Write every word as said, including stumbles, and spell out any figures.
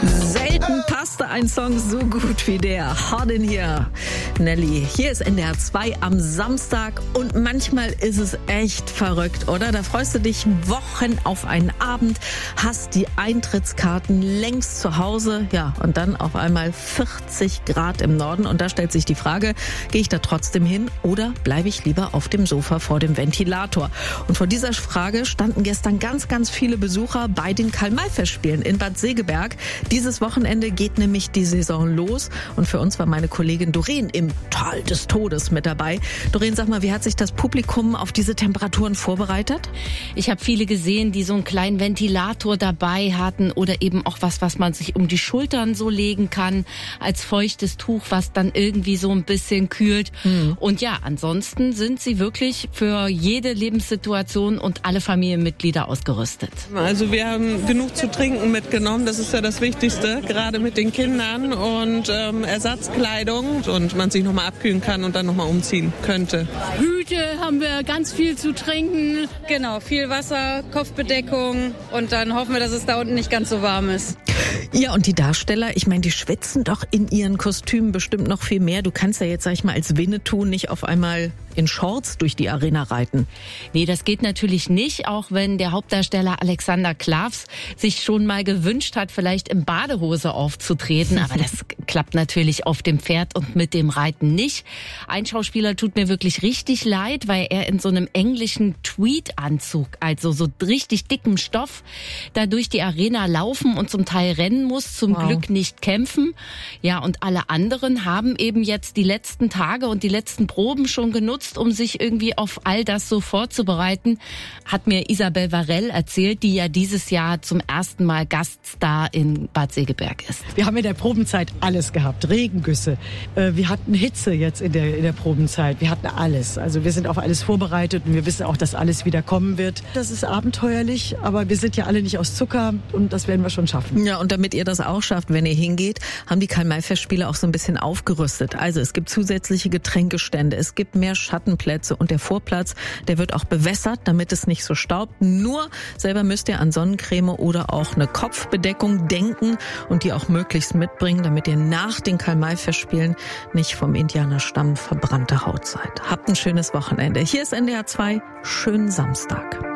Selten passte ein Song so gut wie der. Hard in Here, Nelly. Hier ist N D R zwei am Samstag und manchmal ist es echt verrückt, oder? Da freust du dich Wochen auf einen Abend, hast die Eintrittskarten längst zu Hause, ja, und dann auf einmal vierzig Grad im Norden und da stellt sich die Frage, gehe ich da trotzdem hin oder bleibe ich lieber auf dem Sofa vor dem Ventilator? Und vor dieser Frage standen gestern ganz, ganz viele Besucher bei den Karl-May-Festspielen in Bad Segeberg. Dieses Wochenende geht nämlich die Saison los und für uns war meine Kollegin Doreen im Tal des Todes mit dabei. Doreen, sag mal, wie hat sich das Publikum auf diese Temperaturen vorbereitet? Ich habe viele gesehen, die so einen kleinen Ventilator dabei hatten oder eben auch was, was man sich um die Schultern so legen kann, als feuchtes Tuch, was dann irgendwie so ein bisschen kühlt. Mhm. Und ja, ansonsten sind sie wirklich für jede Lebenssituation und alle Familienmitglieder ausgerüstet. Also wir haben genug zu trinken mitgenommen, das ist ja das Wichtigste, gerade mit den Kindern und ähm, Ersatzkleidung und man sich nochmal abkühlen kann und dann nochmal umziehen könnte. Hüte haben wir, ganz viel zu trinken. Genau, viel Wasser, Kopfbedeckung und dann hoffen wir, dass es da unten nicht ganz so warm ist. Ja, und die Darsteller, ich meine, die schwitzen doch in ihren Kostümen bestimmt noch viel mehr. Du kannst ja jetzt, sag ich mal, als Winnetou nicht auf einmal in Shorts durch die Arena reiten. Nee, das geht natürlich nicht, auch wenn der Hauptdarsteller Alexander Klavs sich schon mal gewünscht hat, vielleicht in Badehose aufzutreten. Aber das klappt natürlich auf dem Pferd und mit dem Reiten nicht. Ein Schauspieler tut mir wirklich richtig leid, weil er in so einem englischen Tweedanzug, also so richtig dickem Stoff, da durch die Arena laufen und zum Teil rennen muss, zum wow. Glück nicht kämpfen. Ja, und alle anderen haben eben jetzt die letzten Tage und die letzten Proben schon genutzt, um sich irgendwie auf all das so vorzubereiten, hat mir Isabel Varell erzählt, die ja dieses Jahr zum ersten Mal Gaststar in Bad Segeberg ist. Wir haben in der Probenzeit alles gehabt, Regengüsse. Wir hatten Hitze jetzt in der, in der Probenzeit. Wir hatten alles. Also wir sind auf alles vorbereitet und wir wissen auch, dass alles wieder kommen wird. Das ist abenteuerlich, aber wir sind ja alle nicht aus Zucker und das werden wir schon schaffen. Ja, und damit ihr das auch schafft, wenn ihr hingeht, haben die Karl-May-Festspiele auch so ein bisschen aufgerüstet. Also es gibt zusätzliche Getränkestände, es gibt mehr Schattenplätze und der Vorplatz, der wird auch bewässert, damit es nicht so staubt. Nur selber müsst ihr an Sonnencreme oder auch eine Kopfbedeckung denken und die auch möglichst mitbringen, damit ihr nach den Karl-May-Festspielen nicht vom Indianerstamm verbrannte Haut seid. Habt ein schönes Wochenende. Hier ist N D R zwei. Schönen Samstag.